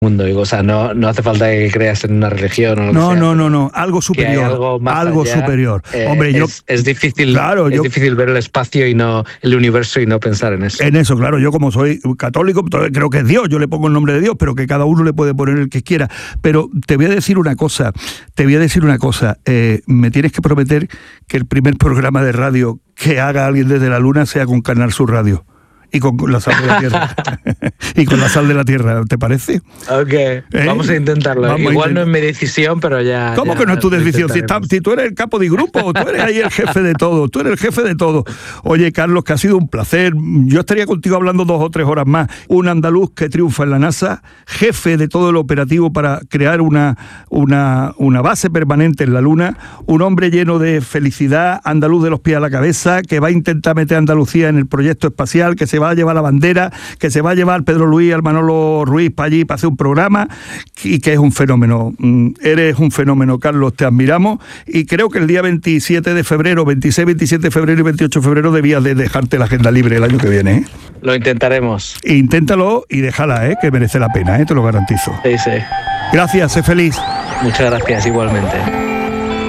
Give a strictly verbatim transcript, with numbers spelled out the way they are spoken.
mundo. O sea, no, no hace falta que creas en una religión o lo no, que sea, no, no, no, algo superior, algo, más algo allá, superior. Eh, Hombre, es, yo es difícil, claro, es yo, difícil ver el espacio y no el universo y no pensar en eso. En eso, claro, yo como soy católico, creo que es Dios, yo le pongo el nombre de Dios, pero que cada uno le puede poner el que quiera. Pero te voy a decir una cosa, te voy a decir una cosa, eh, me tienes que prometer que el primer programa de radio que haga alguien desde la Luna sea con Canal Sur Radio. Y con la sal de la tierra. y con la sal de la tierra, ¿te parece? Ok, ¿Eh? vamos a intentarlo. Vamos Igual a intentar. No es mi decisión, pero ya... ¿Cómo ya que no es tu decisión? Si, está, si tú eres el capo de grupo, tú eres ahí el jefe de todo, tú eres el jefe de todo. Oye, Carlos, que ha sido un placer. Yo estaría contigo hablando dos o tres horas más. Un andaluz que triunfa en la NASA, jefe de todo el operativo para crear una, una, una base permanente en la Luna, un hombre lleno de felicidad, andaluz de los pies a la cabeza, que va a intentar meter a Andalucía en el proyecto espacial, que se va a llevar la bandera, que se va a llevar Pedro Luis, al Manolo Ruiz para allí para hacer un programa y que es un fenómeno. Eres un fenómeno, Carlos, te admiramos y creo que el día veintisiete de febrero, veintiséis, veintisiete de febrero y veintiocho de febrero debías de dejarte la agenda libre el año que viene, ¿eh? Lo intentaremos. Inténtalo y déjala, ¿eh? Que merece la pena, ¿eh? Te lo garantizo. Sí, sí. Gracias, sé feliz. Muchas gracias, igualmente.